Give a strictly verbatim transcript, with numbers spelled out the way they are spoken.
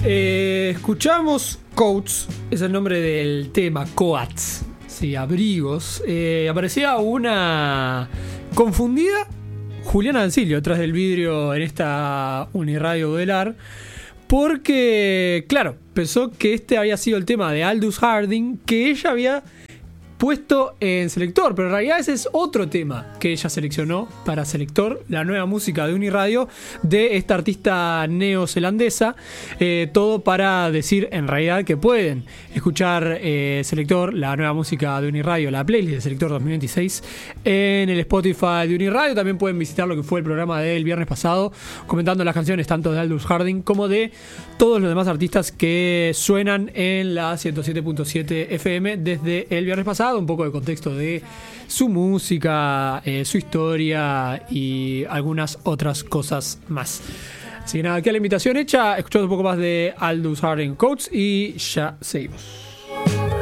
Eh, escuchamos Coats, es el nombre del tema, Coats, sí, abrigos. Eh, aparecía una confundida Juliana Dancilio detrás del vidrio en esta Uniradio Velar, porque, claro, pensó que este había sido el tema de Aldous Harding que ella había puesto en selector, pero en realidad ese es otro tema que ella seleccionó para selector, la nueva música de Uniradio de esta artista neozelandesa, eh, todo para decir en realidad que pueden escuchar eh, selector, la nueva música de Uniradio, la playlist de selector dos mil veintiséis en el Spotify de Uniradio. También pueden visitar lo que fue el programa del viernes pasado, comentando las canciones tanto de Aldous Harding como de todos los demás artistas que suenan en la ciento siete punto siete F M desde el viernes pasado. Un poco de contexto de su música, eh, su historia y algunas otras cosas más. Así que nada, aquí la invitación hecha. Escuchamos un poco más de Aldous Harding Coats y ya seguimos.